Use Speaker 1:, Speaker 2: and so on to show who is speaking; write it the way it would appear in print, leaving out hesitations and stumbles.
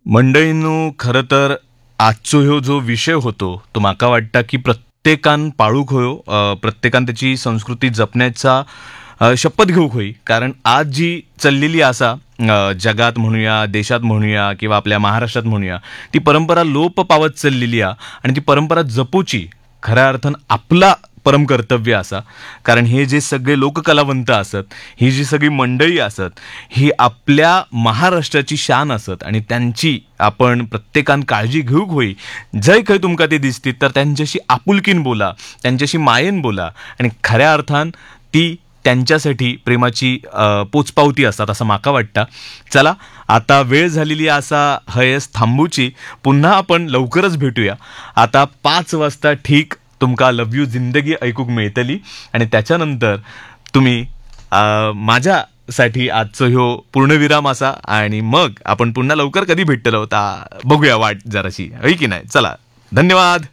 Speaker 1: मंडळींनो, खरं तर आजचो ह्यो जो विषय होतो तो म्हाका वाटता की प्रत्येकान पाळूक होयो, प्रत्येकान त्याची संस्कृती जपण्याचा शपथ घेऊक होई. कारण आज जी चाललेली आसा, जगात म्हणूया, देशात म्हणूया किंवा आपल्या महाराष्ट्रात म्हणूया, ती परंपरा लोप पावत चाललेली आहे आणि ती परंपरा जपूची खऱ्या अर्थान आपला परम कर्तव्य असा. कारण हे जे सगळे लोककलावंत असत, ही जी सगळी मंडळी असत, ही आपल्या महाराष्ट्राची शान असत आणि त्यांची आपण प्रत्येकान काळजी घेऊक होई. जय खंय तुमका ते दिसतील तर त्यांच्याशी आपुलकीन बोला, त्यांच्याशी मायेन बोला आणि खऱ्या अर्थान ती त्यांच्यासाठी प्रेमाची पोचपावती असतात असं माका वाटतं. चला, आता वेळ झालेली असा हयस थांबूची. पुन्हा आपण लवकरच भेटूया. आता 5 वाजता ठीक तुमका लव यू जिंदगी ऐकूक मिळतली आणि त्याच्यानंतर तुम्ही माझ्यासाठी आजचं ह्यो पूर्णविराम असा आणि मग आपण पुन्हा लवकर कधी भेटतलो ता बघूया वाट जराशी, होय की नाही. चला, धन्यवाद.